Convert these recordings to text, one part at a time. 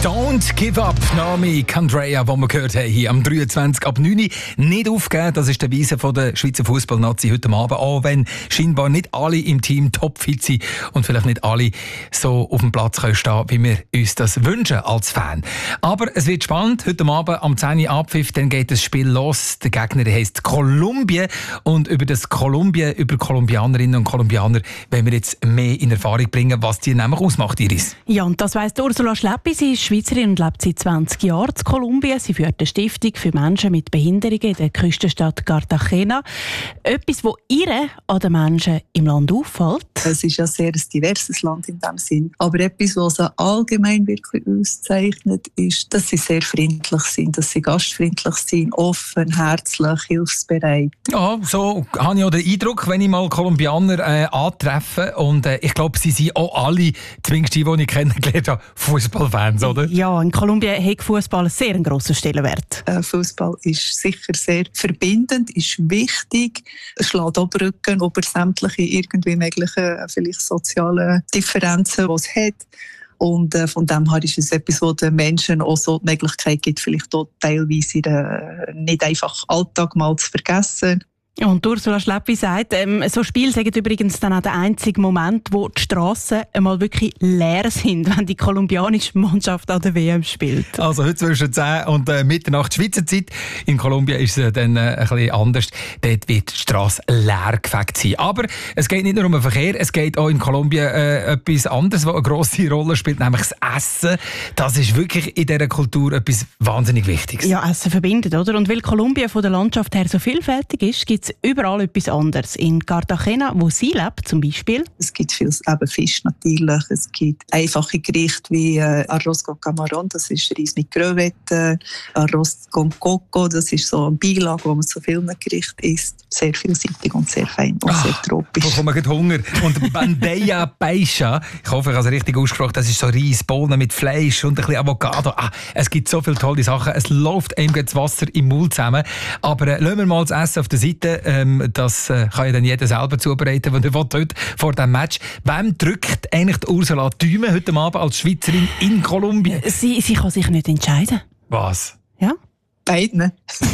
Don't give up, Naomi Candrea, die wir gehört haben, hier am 23 ab 9 Uhr. Nicht aufgeben, das ist der Weise von der Schweizer Fußballnazi heute Abend. Auch wenn scheinbar nicht alle im Team topfit sind und vielleicht nicht alle so auf dem Platz können stehen, wie wir uns das wünschen als Fan. Aber es wird spannend. Heute Abend am 10 Uhr Abpfiff, dann geht das Spiel los. Der Gegner heisst Kolumbien. Und über das Kolumbien, über Kolumbianerinnen und Kolumbianer, wollen wir jetzt mehr in Erfahrung bringen, was die nämlich ausmacht, Iris. Ja, und das weiss Ursula Schleppi. Sie ist Schweizerin und lebt seit 20 Jahren in Kolumbien. Sie führt eine Stiftung für Menschen mit Behinderungen in der Küstenstadt Cartagena. Etwas, was ihr an den Menschen im Land auffällt? Es ist ja sehr ein diverses Land in diesem Sinn. Aber etwas, was sie allgemein wirklich auszeichnet, ist, dass sie sehr freundlich sind, dass sie gastfreundlich sind, offen, herzlich, hilfsbereit. Ja, so habe ich auch den Eindruck, wenn ich mal Kolumbianer antreffe. Und ich glaube, sie sind auch alle, zumindest die ich kennengelernt habe, Fußballfans, oder? Ja, in Kolumbien hat Fußball einen sehr grossen Stellenwert. Fußball ist sicher sehr verbindend, ist wichtig. Es schlägt auch Brücken über sämtliche irgendwie möglichen vielleicht sozialen Differenzen, die es hat. Und von dem her ist es etwas, wo den Menschen auch so die Möglichkeit gibt, vielleicht auch teilweise nicht einfach Alltag mal zu vergessen. Und Ursula Schleppi sagt, so Spiele sind übrigens dann auch der einzige Moment, wo die Strassen einmal wirklich leer sind, wenn die kolumbianische Mannschaft an der WM spielt. Also heute zwischen 10 und Mitternacht Schweizer Zeit. In Kolumbien ist es dann ein bisschen anders. Dort wird die Strasse leer gefegt sein. Aber es geht nicht nur um den Verkehr, es geht auch in Kolumbien etwas anderes, was eine grosse Rolle spielt, nämlich das Essen. Das ist wirklich in dieser Kultur etwas wahnsinnig Wichtiges. Ja, Essen verbindet, oder? Und weil Kolumbien von der Landschaft her so vielfältig ist, gibt es überall etwas anderes. In Cartagena, wo sie lebt, zum Beispiel. Es gibt viel Fisch natürlich. Es gibt einfache Gerichte wie Arroz con Camarón, das ist Reis mit Crevetten. Arroz con Coco, das ist so ein Beilage, wo man so vielen Gerichten isst. Sehr vielseitig und sehr fein und sehr tropisch. Da bekomme ich Hunger. Und Bandeja Paisa, ich hoffe, ich habe es richtig ausgesprochen, das ist so Reis, Bohnen mit Fleisch und ein bisschen Avocado. Es gibt so viele tolle Sachen. Es läuft einem das Wasser im Mund zusammen. Aber lassen wir mal das Essen auf der Seite. Das kann ja dann jeder selber zubereiten, wenn er will, heute vor diesem Match. Wem drückt eigentlich die Ursula Thüme heute Abend als Schweizerin in Kolumbien? Sie kann sich nicht entscheiden. Was? Ja? Beiden.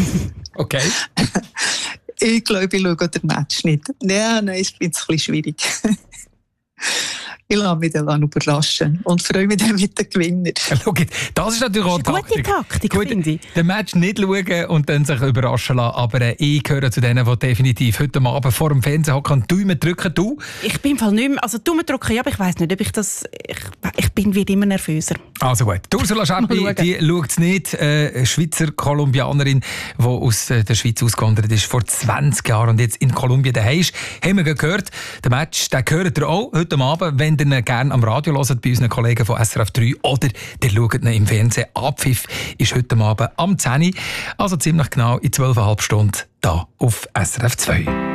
Okay. Ich glaube, ich schaue den Match nicht. Nein, ich finde es ein bisschen schwierig. Ich lasse mich dann überraschen und freue mich dann mit den Gewinner. Schau, das ist natürlich auch eine gute Taktik, finde ich. Den Match nicht schauen und dann sich überraschen lassen. Aber ich gehöre zu denen, die definitiv heute Abend vor dem Fernsehen hocken und Daumen drücken. Du? Ich bin im Fall nicht mehr... Also Daumen drücken, ja, aber ich weiss nicht, ob ich das... Ich bin wieder immer nervöser. Also gut. Ursula Schleppi, die schaut es nicht. Schweizer Kolumbianerin, die aus der Schweiz ausgewandert ist vor 20 Jahren und jetzt in Kolumbien daheim ist. Haben wir gehört, den Match, den gehört ihr auch heute Abend, wenn ihr gerne am Radio hört, bei unseren Kollegen von SRF 3 oder ihr schaut ihn im Fernsehen. Abpfiff ist heute Abend am 10 Uhr, also ziemlich genau in 12,5 Stunden, hier auf SRF 2.